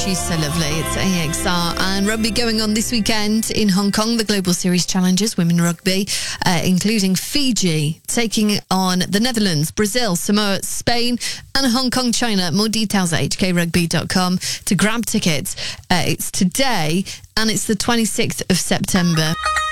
she's so lovely. It's AXR and rugby going on this weekend in Hong Kong. The Global Series Challengers, women rugby, including Fiji, taking on the Netherlands, Brazil, Samoa, Spain and Hong Kong, China. More details at hkrugby.com to grab tickets. It's today and it's the 26th of September.